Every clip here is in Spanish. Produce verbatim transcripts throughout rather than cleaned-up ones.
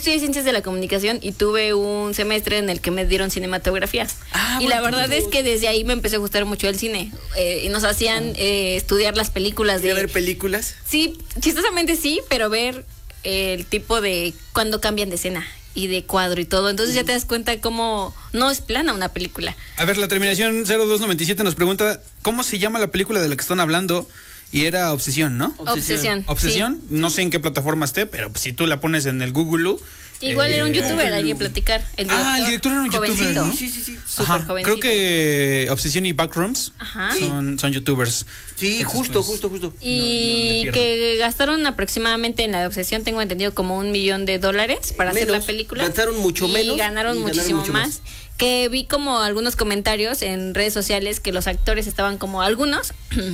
estudié Ciencias de la Comunicación y tuve un semestre en el que me dieron cinematografía. Ah, y bueno, la verdad es que desde ahí me empezó a gustar mucho el cine. Eh, y nos hacían eh, estudiar las películas. ¿De ver películas? Sí, chistosamente sí, pero ver eh, el tipo de cuando cambian de escena y de cuadro y todo. Entonces ya te das cuenta cómo no es plana una película. A ver, la terminación cero dos noventa y siete nos pregunta ¿cómo se llama la película de la que están hablando? Y era Obsesión, ¿no? Obsesión. Obsesión, sí. No sé en qué plataforma esté, pero si tú la pones en el Google. Igual eh, era un youtuber, hay que platicar. El ah, el director era un jovencito. youtuber, ¿no? Sí, sí, sí. Súper jovencito. Creo que Obsesión y Backrooms Ajá. son, son youtubers. Sí, Entonces, justo, pues, justo, justo. Y no, no que gastaron aproximadamente en la Obsesión, tengo entendido, como un millón de dólares para menos, hacer la película. Gastaron mucho y menos. Ganaron y muchísimo ganaron mucho más. más. Que vi como algunos comentarios en redes sociales que los actores estaban como algunos...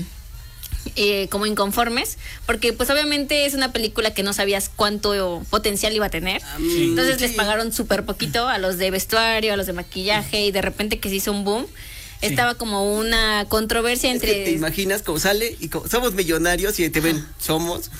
Eh, como inconformes, porque pues obviamente es una película que no sabías cuánto potencial iba a tener, sí. Entonces sí. les pagaron súper poquito a los de vestuario, a los de maquillaje, y de repente que se hizo un boom, sí. estaba como una controversia es entre... Que te imaginas cómo sale y como, somos millonarios y te ven, somos...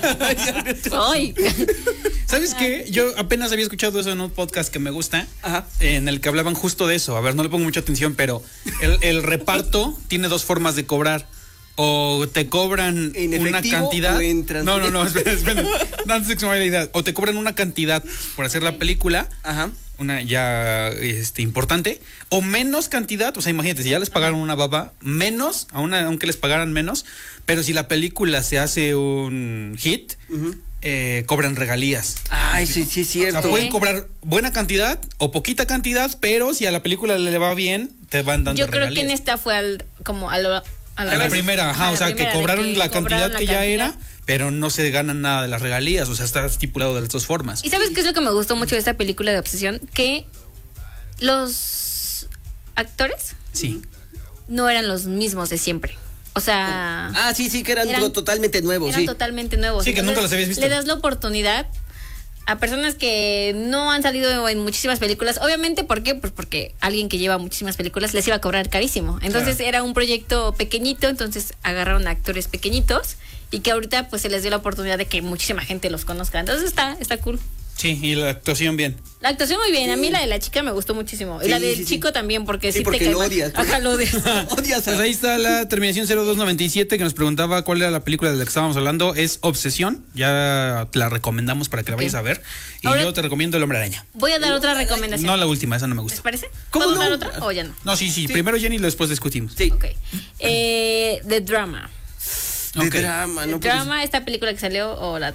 Ay. ¿Sabes qué? Yo apenas había escuchado eso en un podcast que me gusta, Ajá. en el que hablaban justo de eso. A ver, no le pongo mucha atención, pero el, el reparto tiene dos formas de cobrar. O te cobran una cantidad. No, no, no, espera, espera. No, antes de que se me vaya la idea. O te cobran una cantidad por hacer la película. Ajá. Una ya este, importante. O menos cantidad. O sea, imagínate, si ya les pagaron una baba, menos, aún, aunque les pagaran menos. Pero si la película se hace un hit, uh-huh. eh, cobran regalías. Ay, sí, sí, es cierto. O sea, pueden cobrar buena cantidad o poquita cantidad, pero si a la película le va bien, te van dando Yo regalías. Yo creo que en esta fue al, como a lo... A la, a la primera, ajá, a o sea, que cobraron que la cantidad cobraron la que ya cantidad. Era, pero no se ganan nada de las regalías, o sea, está estipulado de las dos formas. ¿Y sabes qué es lo que me gustó mucho de esta película de Obsesión? Que los actores sí. no eran los mismos de siempre. O sea... Ah, sí, sí, que eran, eran totalmente nuevos, eran sí. totalmente nuevos. Sí, que Entonces, nunca los habías visto. Le das la oportunidad a personas que no han salido en muchísimas películas. Obviamente, ¿por qué? Pues porque alguien que lleva muchísimas películas les iba a cobrar carísimo. Entonces claro. Era un proyecto pequeñito, entonces agarraron a actores pequeñitos y que ahorita pues se les dio la oportunidad de que muchísima gente los conozca. Entonces está, está cool. Sí, y la actuación bien. La actuación muy bien. Sí. A mí la de la chica me gustó muchísimo. Sí, y la del sí, chico sí. también, porque sí, sí porque te lo odias. Ajá, lo odias. odias. Pues ahí está la terminación cero dos noventa y siete que nos preguntaba cuál era la película de la que estábamos hablando. Es Obsesión. Ya te la recomendamos para que la okay. vayas a ver. Y ahora, yo te recomiendo El Hombre Araña. Voy a dar otra recomendación. No la última, esa no me gusta. ¿Les parece? ¿Cómo ¿Puedo no? dar otra o ya no? No, sí, sí, sí. Primero Jenny y después discutimos. Sí. Ok. Eh, The Drama. The okay. Drama, no The Drama, esta película que salió, o la...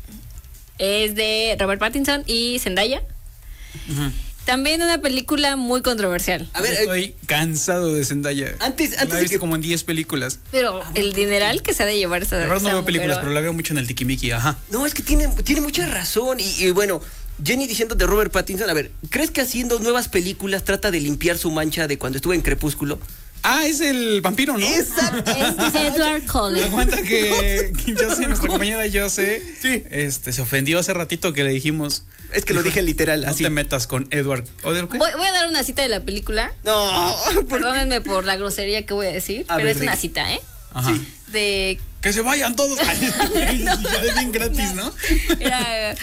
es de Robert Pattinson y Zendaya. Uh-huh. También una película muy controversial. A ver, estoy eh, cansado de Zendaya. Antes, antes la he visto que... como en diez películas. Pero el dineral que se ha de llevar esa. La verdad no veo películas, pero... pero la veo mucho en el Tikimiki, ajá. No, es que tiene, tiene mucha razón. Y, y bueno, Jenny diciendo de Robert Pattinson, a ver, ¿crees que haciendo nuevas películas trata de limpiar su mancha de cuando estuvo en Crepúsculo? Ah, es el vampiro, ¿no? Exacto. Es Edward Cullen. Me cuenta que, que Jose, nuestra compañera Jose, sí. este, se ofendió hace ratito que le dijimos. Es que lo dije literal, no así. No te metas con Edward. ¿Edward qué? Voy, voy a dar una cita de la película. No. Perdónenme por la grosería que voy a decir, a pero ver, es una cita, ¿eh? Ajá. Sí. De... Que se vayan todos. no, ya es bien gratis, ¿no? Era...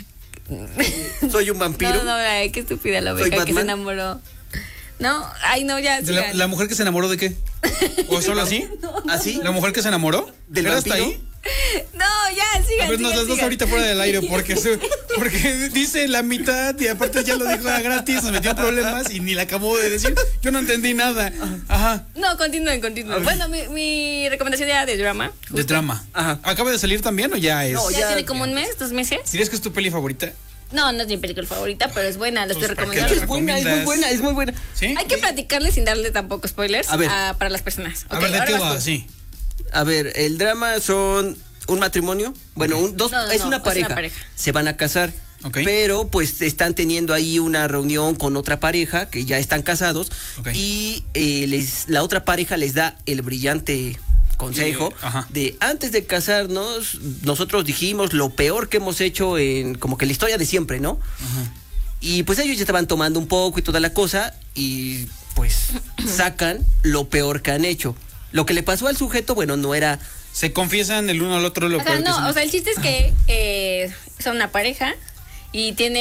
Soy un vampiro. No, no, no, qué estúpida la oveja que se enamoró. No, ay no, ya. La, ¿La mujer que se enamoró de qué? ¿O solo así? ¿Así? ¿La mujer que se enamoró? ¿Del ¿Era vampiro? hasta ahí? No, ya, sigan. A ver, nos las dos ahorita fuera del aire porque, se, porque dice la mitad y aparte ya lo dijo gratis, nos metió en problemas y ni la acabó de decir. Yo no entendí nada. Ajá. No, continúen, continúen. Bueno, mi, mi recomendación era de drama. Justo. De drama. Ajá. ¿Acaba de salir también o ya es? No, ya, ya tiene como un mes, dos meses. ¿Dirías que es tu peli favorita? No, no es mi película favorita, pero es buena, la pues estoy recomendando. Es buena, es muy buena, es muy buena. ¿Sí? Hay que platicarle sin darle tampoco spoilers a ver. A, para las personas. Okay, a ver, ¿de qué va? Sí. A ver, el drama son un matrimonio, bueno, un, dos, no, no, es, no, una pareja, es una pareja. Se van a casar, okay. Pero pues están teniendo ahí una reunión con otra pareja que ya están casados, okay. Y eh, les, la otra pareja les da el brillante consejo Ajá. de antes de casarnos, nosotros dijimos lo peor que hemos hecho en como que la historia de siempre, ¿no? Ajá. Y pues ellos ya estaban tomando un poco y toda la cosa y pues sacan lo peor que han hecho. Lo que le pasó al sujeto, bueno, no era... Se confiesan el uno al otro lo o sea, peor no, que o sea, el chiste es que eh, son una pareja y tiene